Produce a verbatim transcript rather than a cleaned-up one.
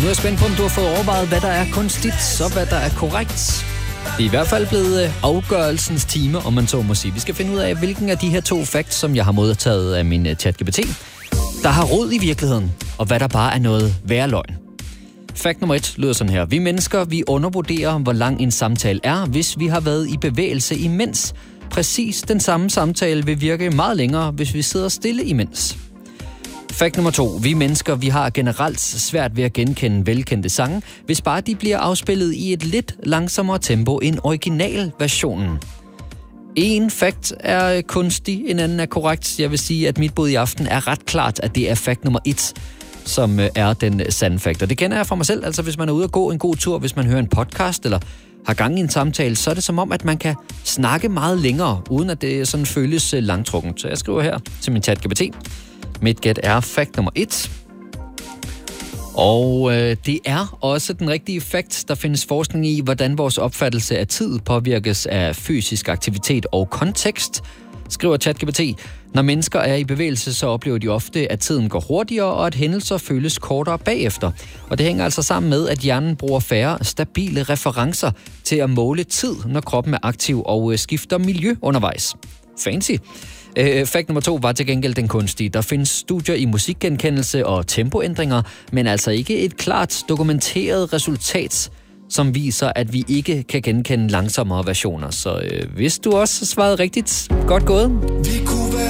Nu er jeg spændt på, om du har fået overvejet, hvad der er kunstigt, så hvad der er korrekt. Det er i hvert fald blevet afgørelsens time, om man så må sige. Vi skal finde ud af, hvilken af de her to facts, som jeg har modtaget af min ChatGPT, der har rod i virkeligheden, og hvad der bare er noget værre løgn. Fact nummer et lyder sådan her. Vi mennesker, vi undervurderer, hvor lang en samtale er, hvis vi har været i bevægelse imens. Præcis den samme samtale vil virke meget længere, hvis vi sidder stille imens. Fact nummer to. Vi mennesker, vi har generelt svært ved at genkende velkendte sange, hvis bare de bliver afspillet i et lidt langsommere tempo end originalversionen. En fact er kunstig, en anden er korrekt. Jeg vil sige, at mit bud i aften er ret klart, at det er fact nummer et, som er den sande fact. Og det kender jeg fra mig selv. Altså, hvis man er ude at gå en god tur, hvis man hører en podcast eller har gang i en samtale, så er det som om, at man kan snakke meget længere, uden at det sådan føles langtrukkent. Så jeg skriver her til min ChatGPT. Mit gæt er fact nummer et. Og øh, det er også den rigtige fact. Der findes forskning i, hvordan vores opfattelse af tid påvirkes af fysisk aktivitet og kontekst. Skriver ChatGPT. Når mennesker er i bevægelse, så oplever de ofte, at tiden går hurtigere, og at hændelser føles kortere bagefter. Og det hænger altså sammen med, at hjernen bruger færre stabile referencer til at måle tid, når kroppen er aktiv og skifter miljø undervejs. Fancy. Uh, fact nummer to var til gengæld den kunstige. Der findes studier i musikgenkendelse og tempoændringer, men altså ikke et klart dokumenteret resultat, som viser, at vi ikke kan genkende langsommere versioner. Så uh, hvis du også svarede rigtigt, godt gået.